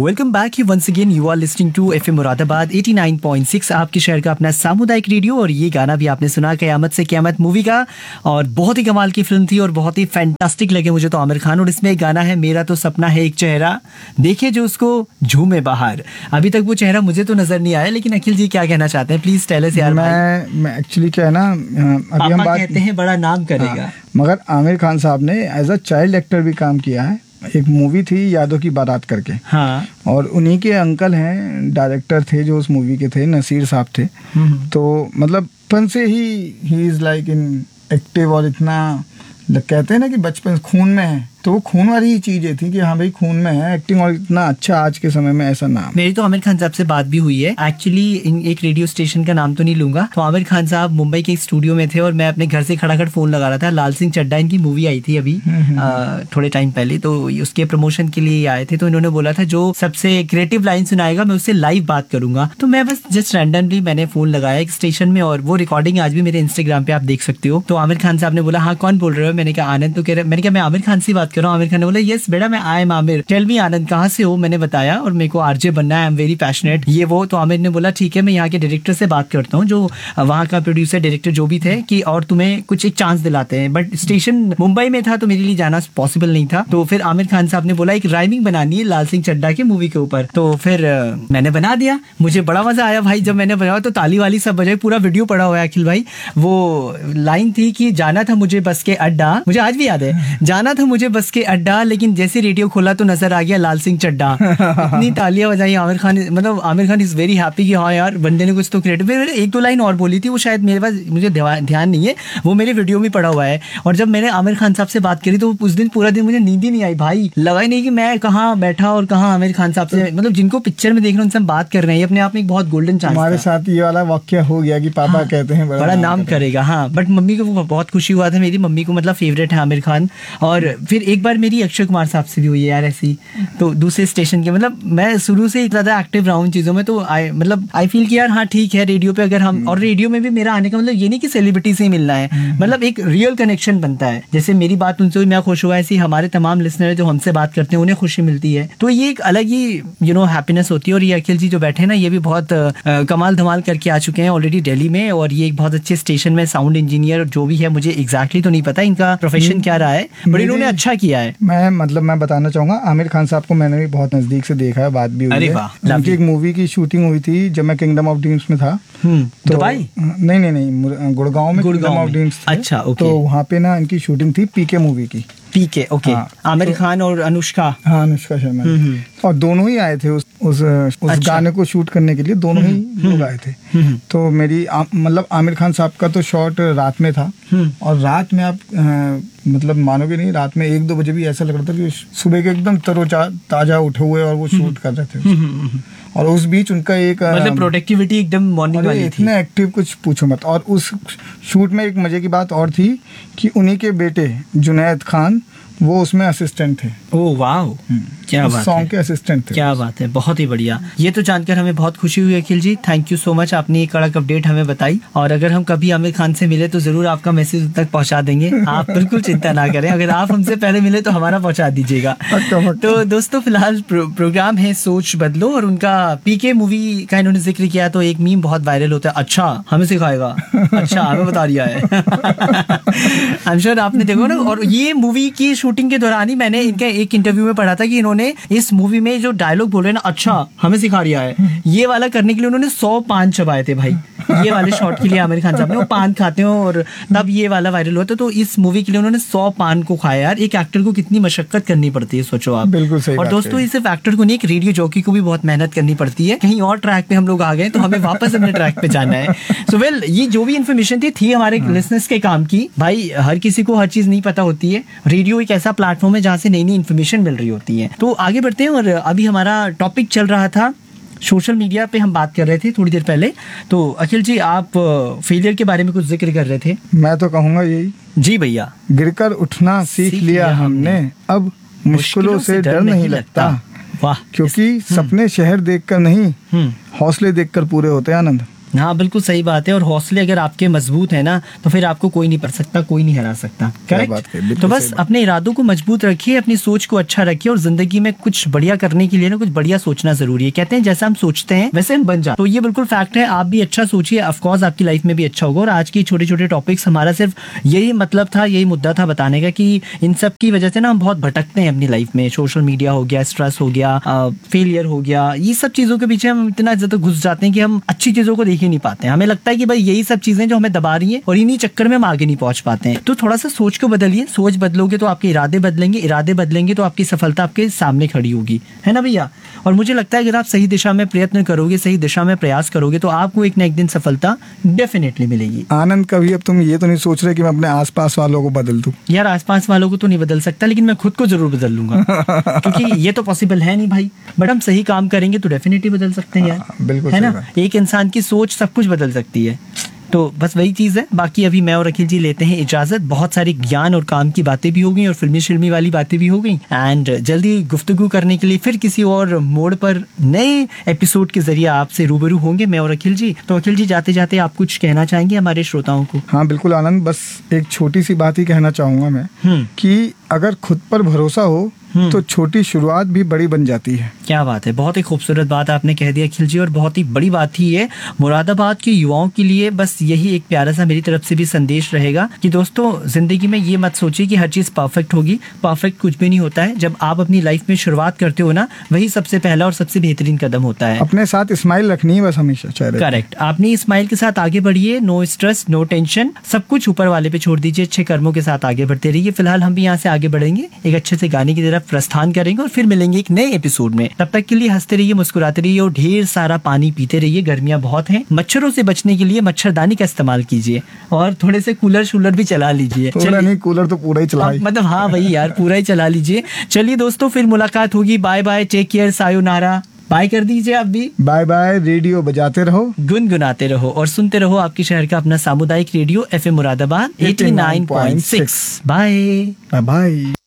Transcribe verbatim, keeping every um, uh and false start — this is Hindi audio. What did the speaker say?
Welcome back you once again, you are listening to FM Moradabad eighty nine point six, आपके शहर का अपना सामुदायिक रेडियो। और ये गाना भी आपने सुना क़यामत से क़यामत मूवी का, और बहुत ही कमाल की फिल्म थी और बहुत ही फैंटास्टिक लगे मुझे तो आमिर खान। और इसमें एक गाना है, मेरा तो सपना है एक चेहरा देखे जो उसको झूमे बाहर। अभी तक वो चेहरा मुझे तो नजर नहीं आया, लेकिन अखिल जी क्या कहना चाहते हैं, प्लीज टेल अस यार। मैं मैं एक्चुअली क्या है ना, अभी हम बात कहते हैं बड़ा नाम करेगा, हाँ, मगर आमिर खान साहब ने एज अ चाइल्ड एक्टर भी काम किया है। एक मूवी थी यादों की बारात करके, हाँ, और उन्हीं के अंकल हैं, डायरेक्टर थे जो उस मूवी के थे, नसीर साहब थे। तो मतलब बचपन से ही he is like in active, और इतना कहते हैं ना कि बचपन खून में है, तो वो खून वाली ही चीजें थी कि हाँ भाई खून में है एक्टिंग, और इतना अच्छा आज के समय में ऐसा नाम। मेरी तो आमिर खान साहब से बात भी हुई है एक्चुअली, एक रेडियो स्टेशन का नाम तो नहीं लूंगा। तो आमिर खान साहब मुंबई के स्टूडियो में थे और मैं अपने घर से खड़ा खड़ फोन लगा रहा था। लाल सिंह चड्ढा इनकी मूवी आई थी अभी आ, थोड़े टाइम पहले, तो उसके प्रमोशन के लिए आए थे। तो इन्होंने बोला था जो सबसे क्रिएटिव लाइन सुनाएगा मैं उससे लाइव बात करूंगा। तो मैं बस जस्ट रैंडमली मैंने फोन लगाया एक स्टेशन में, और वो रिकॉर्डिंग आज भी मेरे इंस्टाग्राम पे आप देख सकते हो। तो आमिर खान साहब ने बोला हाँ कौन बोल रहे हो, मैंने कहा आनंद। तो कह रहे, मैंने कहा मैं आमिर खान से बात कर रहा हूँ। आमिर खान ने बोला यस बेटा मैं I am Aamir, tell me आनंद कहाँ से हो। मैंने बताया और मेरे को आरजे बनना है, आई एम वेरी पैशनेट ये वो। तो आमिर ने बोला ठीक है मैं यहाँ के डायरेक्टर से बात करता हूँ, जो वहाँ का प्रोड्यूसर डायरेक्टर जो भी थे, कि और तुम्हें कुछ एक चांस दिलाते हैं। बट स्टेशन मुंबई में था तो मेरे लिए जाना पॉसिबल नहीं था। तो फिर आमिर खान साहब ने बोला एक राइमिंग बनानी है लाल सिंह चड्ढा की मूवी के ऊपर। तो फिर मैंने बना दिया, मुझे बड़ा मजा आया भाई। जब मैंने बनाया तो ताली वाली सब बजाई, पूरा वीडियो पड़ा हुआ है अखिल भाई। वो लाइन थी कि जाना था मुझे बस के अड्डा, मुझे आज भी याद है, जाना था मुझे बस के अड्डा, लेकिन जैसे रेडियो खोला तो नजर आ गया लाल सिंह चड्ढा। इतनी तालियां बजाई आमिर खान, मतलब Aamir Khan is very happy कि हाँ यार बंदे ने कुछ तो क्रिएटिव। फिर एक दो लाइन और बोली थी, वो शायद मेरे पास मुझे ध्यान नहीं है, वो मेरे वीडियो में पड़ा हुआ है। और जब मैंने आमिर खान साहब से बात करी तो उस दिन पूरा दिन मुझे नींद ही नहीं आई भाई, लगा ही नहीं कि मैं कहाँ बैठा और कहाँ आमिर खान साहब से, मतलब जिनको पिक्चर में देख रहे हैं उनसे हम बात कर रहे हैं, अपने आप में एक बहुत गोल्डन चांस। हमारे साथ ये वाला वाक्य हो गया कि पापा हाँ, कहते हैं बड़ा, बड़ा नाम, नाम करेगा। हाँ, बट मम्मी को बहुत खुशी हुआ था, मेरी मम्मी को मतलब फेवरेट है आमिर खान। और फिर एक बार मेरी अक्षय कुमार साहब से भी हुई है यार ऐसी, तो दूसरे स्टेशन के, मतलब मैं शुरू से ज्यादा एक्टिव रहा हूँ चीजों में। तो आई मतलब आई फील कि यार हाँ ठीक है रेडियो पे अगर हम, और रेडियो में भी मेरा आने का मतलब ये नहीं कि सेलिब्रिटी से ही मिलना है, मतलब एक रियल कनेक्शन बनता है। जैसे मेरी बात उनसे हुई, मैं खुश हुआ, ऐसी हमारे तमाम लिसनर जो हमसे बात करते हैं उन्हें खुशी मिलती है। तो ये एक अलग ही यू नो हैप्पीनेस होती है। और ये अखिल जी जो बैठे हैं ना, ये भी बहुत आ, कमाल धमाल करके आ चुके हैं ऑलरेडी दिल्ली में, और ये एक बहुत अच्छे स्टेशन में साउंड इंजीनियर जो भी है, मुझे एग्जैक्टली तो नहीं पता इनका प्रोफेशन क्या रहा है, बट इन्होंने अच्छा किया है। मैं मतलब मैं बताना चाहूंगा आमिर खान साहब को मैंने भी बहुत नजदीक से देखा है, बात भी हुई है। उनकी एक मूवी की शूटिंग हुई थी जब मैं किंगडम ऑफ ड्रीम्स में था। तो दुबई नहीं नहीं नहीं गुड़गांव में किंगडम ऑफ ड्रीम्स। अच्छा ओके। तो वहाँ पे ना इनकी शूटिंग थी पीके मूवी की। पीके ओके, आमिर खान और अनुष्का, हाँ अनुष्का शर्मा, और दोनों ही आए थे उस उस, उस अच्छा। गाने को शूट करने के लिए दोनों ही लोग आए थे। तो मेरी मतलब आमिर खान साहब का तो शॉट रात में था, और रात में आप आ, मतलब मानोगे नहीं, रात में एक दो बजे भी ऐसा लग रहा था कि सुबह के एकदम तरोजा ताजा उठे हुए और वो शूट कर रहे थे। और उस बीच उनका एक मतलब प्रोडक्टिविटी एकदम मॉर्निंग वाली थी, इतना एक्टिव कुछ पूछो मत। और उस शूट में एक मजे की बात और थी कि उन्हीं के बेटे जुनैद खान वो उसमें असिस्टेंट थे। ओह वाओ, क्या बात है, सॉन्ग के असिस्टेंट थे। क्या बात है, बहुत ही बढ़िया। ये तो जानकर हमें बहुत खुशी हुई अखिल जी, थैंक यू सो मच, आपने एक कड़क अपडेट हमें बताई। और अगर हम कभी आमिर खान से मिले तो जरूर आपका मैसेज तक पहुंचा देंगे, आप बिल्कुल चिंता ना करें। अगर आप हमसे पहले मिले तो हमारा पहुंचा दीजिएगा। तो दोस्तों फिलहाल प्रो, प्रोग्राम है सोच बदलो, और उनका पीके मूवी का इन्होंने जिक्र किया तो एक मीम बहुत वायरल होता है, अच्छा हमें सिखाएगा, अच्छा हमें बता दिया है। आई एम श्योर आपने देखो ना। और ये मूवी की शूटिंग के दौरान ही मैंने इनके एक इंटरव्यू में पढ़ा था कि इन्होंने इस मूवी में जो डायलॉग बोल रहे हैं ना, अच्छा हमें सिखा रिया है, ये वाला करने के लिए उन्होंने सौ पान चबाए थे भाई, ये वाले शॉट के लिए आमिर खान साहब ने, वो पान खाते हो और तब ये वाला वायरल होता है। तो इस मूवी के लिए उन्होंने सौ पान को खाया। यार एक एक्टर को कितनी मशक्कत करनी पड़ती है, सोचो आप। बिल्कुल सही। और दोस्तों इस एक्टर को नहीं, एक रेडियो जॉकी को भी बहुत मेहनत करनी पड़ती है। कहीं और ट्रैक पे हम लोग आ गए तो हमें वापस अपने ट्रैक पे जाना है। सो so, वेल well, ये जो भी इन्फॉर्मेशन थी थी हमारे लिसनर्स के काम की। भाई हर किसी को हर चीज नहीं पता होती है, रेडियो एक ऐसा प्लेटफॉर्म है जहाँ से नई नई इन्फॉर्मेशन मिल रही होती है। तो आगे बढ़ते हैं, और अभी हमारा टॉपिक चल रहा था सोशल मीडिया पे, हम बात कर रहे थे थोड़ी देर पहले। तो अखिल जी आप फेलियर के बारे में कुछ जिक्र कर रहे थे। मैं तो कहूँगा यही जी भैया, गिरकर उठना सीख, सीख लिया हमने, अब मुश्किलों से डर नहीं लगता। वाह, क्योंकि सपने शहर देखकर नहीं हौसले देखकर पूरे होते हैं। आनंद हाँ बिल्कुल सही बात है। और हौसले अगर आपके मजबूत है ना तो फिर आपको कोई नहीं पढ़ सकता, कोई नहीं हरा सकता। करेक्ट। तो बस अपने इरादों को मजबूत रखिए, अपनी सोच को अच्छा रखिए और जिंदगी में कुछ बढ़िया करने के लिए ना कुछ बढ़िया सोचना जरूरी है। कहते हैं जैसा हम सोचते हैं वैसे हम बन जाते। तो ये बिल्कुल फैक्ट है। आप भी अच्छा सोचिए, ऑफकोर्स आपकी लाइफ में भी अच्छा होगा। और आज की छोटे छोटे टॉपिक्स हमारा सिर्फ यही मतलब था, यही मुद्दा था बताने का कि इन सब की वजह से ना हम बहुत भटकते हैं अपनी लाइफ में। सोशल मीडिया हो गया, स्ट्रेस हो गया, फेलियर हो गया, ये सब चीजों के पीछे हम इतना ज्यादा घुस जाते हैं कि हम अच्छी चीजों को देख ही नहीं पाते हैं। हमें लगता है कि भाई यही सब चीजें जो हमें दबा रही हैं और इन्हीं चक्कर में हम आगे नहीं पहुंच पाते हैं। तो थोड़ा सा सोच को बदलिए, सोच बदलोगे तो आपके इरादे बदलेंगे, इरादे बदलेंगे तो आपकी सफलता आपके सामने खड़ी होगी, है ना भैया। और मुझे लगता है अगर आप सही दिशा में प्रयत्न करोगे, सही दिशा में प्रयास करोगे तो आपको एक ना एक दिन सफलता डेफिनेटली मिलेगी। आनंद, कभी अब तुम ये तो नहीं सोच रहे कि मैं अपने आसपास वालों को बदल दूं? यार आसपास वालों को तो नहीं बदल सकता, लेकिन मैं खुद को जरूर बदल लूंगा क्योंकि ये तो पॉसिबल है नहीं भाई। बट हम सही काम करेंगे तो डेफिनेटली बदल सकते हैं यार, बिल्कुल है ना। एक इंसान की सोच सब कुछ बदल सकती है। तो बस वही चीज़ है। बाकी अभी मैं और अखिल जी लेते हैं इजाज़त। बहुत सारी ज्ञान और काम की बातें भी हो गई और फिल्मी शिल्मी वाली बातें भी हो गई। एंड जल्दी गुफ्तगू करने के लिए फिर किसी और मोड़ पर नए एपिसोड के जरिए आपसे रूबरू होंगे मैं और अखिल जी। तो अखिल जी जाते जाते आप कुछ कहना चाहेंगे हमारे श्रोताओं को? हाँ बिल्कुल आनंद, बस एक छोटी सी बात ही कहना चाहूँगा मैं कि अगर खुद पर भरोसा हो तो छोटी शुरुआत भी बड़ी बन जाती है। क्या बात है, बहुत ही खूबसूरत बात आपने कह दिया अखिल जी और बहुत ही बड़ी बात थी ये। मुरादाबाद के युवाओं के लिए बस यही एक प्यारा सा मेरी तरफ से भी संदेश रहेगा कि दोस्तों जिंदगी में ये मत सोचिए कि हर चीज परफेक्ट होगी। परफेक्ट कुछ भी नहीं होता है। जब आप अपनी लाइफ में शुरुआत करते हो ना, वही सबसे पहला और सबसे बेहतरीन कदम होता है। अपने साथ स्माइल रखनी है बस हमेशा चेहरे। करेक्ट। आपने स्माइल के साथ आगे बढ़िए, नो स्ट्रेस, नो टेंशन, सब कुछ ऊपर वाले पे छोड़ दीजिए, अच्छे कर्मों के साथ आगे बढ़ते रहिए। फिलहाल हम भी यहाँ से आगे बढ़ेंगे, एक अच्छे से गाने की तरफ प्रस्थान करेंगे और फिर मिलेंगे एक नए एपिसोड में। तब तक के लिए हंसते रहिए, मुस्कुराते रहिए और ढेर सारा पानी पीते रहिए। गर्मियां बहुत हैं, मच्छरों से बचने के लिए मच्छरदानी का इस्तेमाल कीजिए और थोड़े से कूलर शूलर भी चला लीजिए। थोड़ा नहीं, कूलर तो पूरा ही चला, मतलब हाँ भाई यार पूरा ही चला लीजिए। चलिए दोस्तों फिर मुलाकात होगी। Bye bye, take care, sayonara. Bye कर दीजिए आप भी। Bye bye. रेडियो बजाते रहो, गुनगुनाते रहो और सुनते रहो आपके शहर का अपना सामुदायिक radio F M Moradabad eighty nine point six. Bye bye.